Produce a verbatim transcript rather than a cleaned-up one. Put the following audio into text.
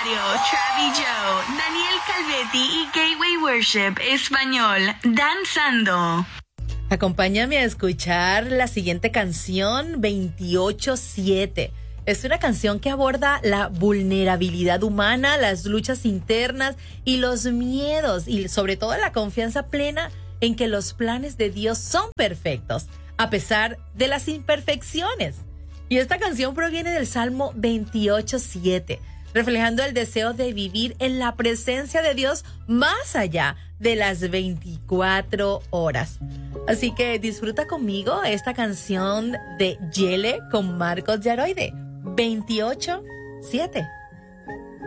Radio, Travi Joe, Daniel Calvetti y Gateway Worship Español, danzando. Acompáñame a escuchar la siguiente canción, veintiocho siete. Es una canción que aborda la vulnerabilidad humana, las luchas internas y los miedos, y sobre todo la confianza plena en que los planes de Dios son perfectos, a pesar de las imperfecciones. Y esta canción proviene del Salmo veintiocho siete, reflejando el deseo de vivir en la presencia de Dios más allá de las veinticuatro horas. Así que disfruta conmigo esta canción de Yele con Marcos Yaroide, veintiocho siete.